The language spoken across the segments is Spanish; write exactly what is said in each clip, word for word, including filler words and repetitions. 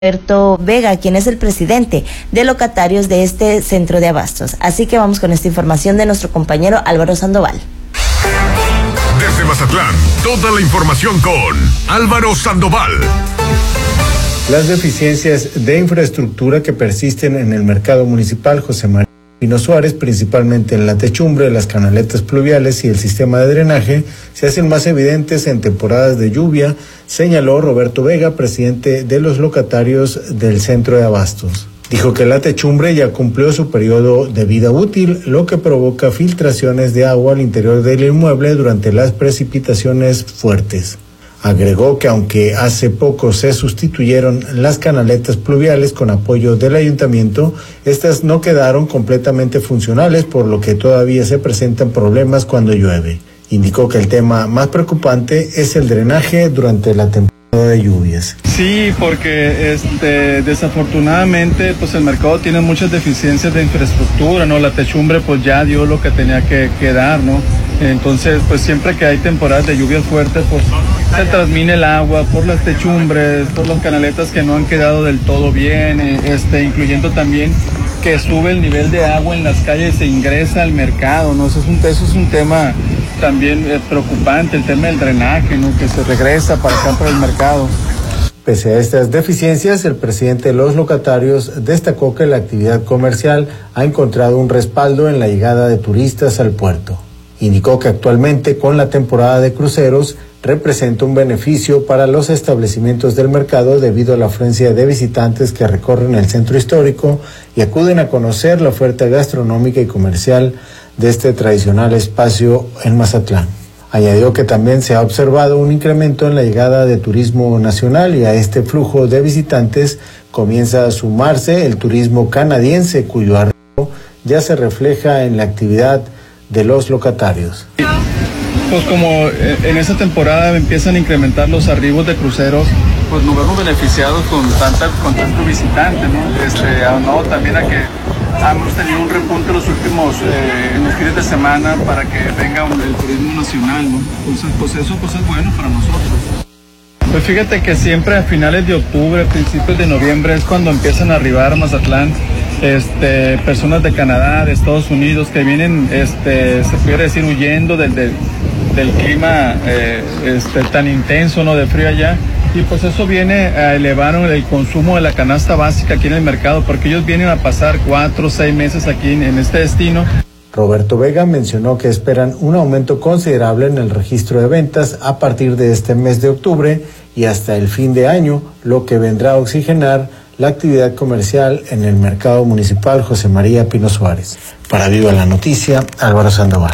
Roberto Vega, quien es el presidente de locatarios de este centro de abastos. Así que vamos con esta información de nuestro compañero Álvaro Sandoval. Desde Mazatlán, toda la información con Álvaro Sandoval. Las deficiencias de infraestructura que persisten en el mercado municipal José María Pino Suárez, principalmente en la techumbre, las canaletas pluviales y el sistema de drenaje, se hacen más evidentes en temporadas de lluvia, señaló Roberto Vega, presidente de los locatarios del centro de abastos. Dijo que la techumbre ya cumplió su periodo de vida útil, lo que provoca filtraciones de agua al interior del inmueble durante las precipitaciones fuertes. Agregó que aunque hace poco se sustituyeron las canaletas pluviales con apoyo del ayuntamiento, estas no quedaron completamente funcionales, por lo que todavía se presentan problemas cuando llueve. Indicó que el tema más preocupante es el drenaje durante la temporada de lluvias. Sí, porque este, desafortunadamente pues el mercado tiene muchas deficiencias de infraestructura, ¿no? La techumbre pues ya dio lo que tenía que, que dar, ¿no? Entonces pues siempre que hay temporadas de lluvias fuertes pues se transmine el agua por las techumbres, por las canaletas que no han quedado del todo bien, este, incluyendo también que sube el nivel de agua en las calles, se ingresa al mercado, ¿no? Eso es un, eso es un tema también eh, preocupante, el tema del drenaje, ¿no? Que se regresa para acá, para el mercado. Pese a estas deficiencias, el presidente de los locatarios destacó que la actividad comercial ha encontrado un respaldo en la llegada de turistas al puerto. Indicó que actualmente, con la temporada de cruceros, representa un beneficio para los establecimientos del mercado debido a la afluencia de visitantes que recorren el centro histórico y acuden a conocer la oferta gastronómica y comercial de este tradicional espacio en Mazatlán. Añadió que también se ha observado un incremento en la llegada de turismo nacional y a este flujo de visitantes comienza a sumarse el turismo canadiense, cuyo arribo ya se refleja en la actividad de los locatarios. Pues como en esta temporada empiezan a incrementar los arribos de cruceros, pues nos vemos beneficiados con tanta, con tanto visitante, ¿no? Este, no, también a que hemos tenido un repunte los últimos, eh, en los fines de semana para que venga un, el turismo nacional, ¿no? Entonces, pues eso pues es bueno para nosotros. Pues fíjate que siempre a finales de octubre, principios de noviembre es cuando empiezan a arribar a Mazatlán este, personas de Canadá, de Estados Unidos, que vienen, este, se puede decir, huyendo del, del, del clima eh, este, tan intenso, ¿no? De frío allá. Y pues eso viene a elevar el consumo de la canasta básica aquí en el mercado, porque ellos vienen a pasar cuatro o seis meses aquí en, en este destino. Roberto Vega mencionó que esperan un aumento considerable en el registro de ventas a partir de este mes de octubre y hasta el fin de año, lo que vendrá a oxigenar la actividad comercial en el mercado municipal José María Pino Suárez. Para Viva la Noticia, Álvaro Sandoval.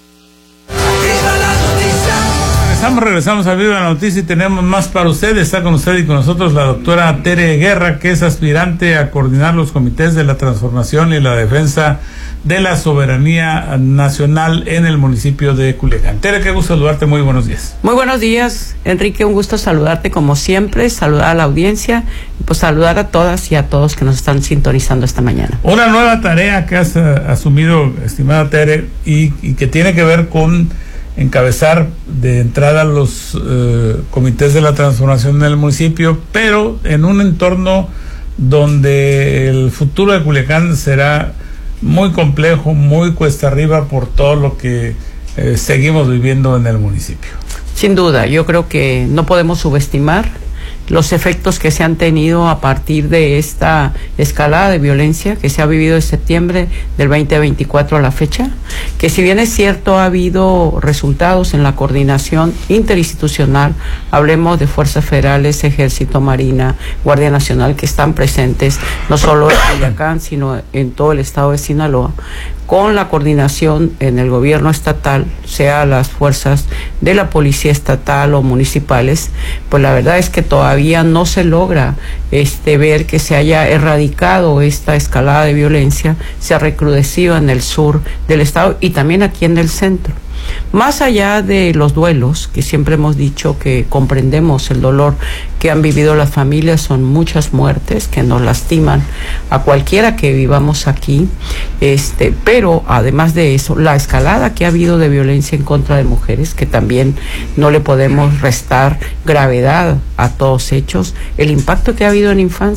Regresamos, regresamos a Viva la Noticia y tenemos más para usted. Está con usted y con nosotros la doctora Tere Guerra, que es aspirante a coordinar los comités de la transformación y la defensa de la soberanía nacional en el municipio de Culiacán. Tere, qué gusto saludarte, muy buenos días. Muy buenos días, Enrique, un gusto saludarte como siempre, saludar a la audiencia y pues saludar a todas y a todos que nos están sintonizando esta mañana. Una nueva tarea que has uh, asumido, estimada Tere, y, y que tiene que ver con encabezar de entrada los uh, comités de la transformación en el municipio, pero en un entorno donde el futuro de Culiacán será muy complejo, muy cuesta arriba por todo lo que eh, seguimos viviendo en el municipio. Sin duda, yo creo que no podemos subestimar los efectos que se han tenido a partir de esta escalada de violencia que se ha vivido de septiembre del veinte veinticuatro a la fecha, que si bien es cierto ha habido resultados en la coordinación interinstitucional, hablemos de fuerzas federales, ejército, marina, Guardia Nacional, que están presentes no solo en Culiacán, sino en todo el estado de Sinaloa, con la coordinación en el gobierno estatal, sea las fuerzas de la policía estatal o municipales, pues la verdad es que todavía no se logra este ver que se haya erradicado esta escalada de violencia, se ha recrudecido en el sur del estado y también aquí en el centro. Más allá de los duelos, que siempre hemos dicho que comprendemos el dolor que han vivido las familias, son muchas muertes que nos lastiman a cualquiera que vivamos aquí, este, pero además de eso, la escalada que ha habido de violencia en contra de mujeres, que también no le podemos restar gravedad a todos hechos, el impacto que ha habido en infancia.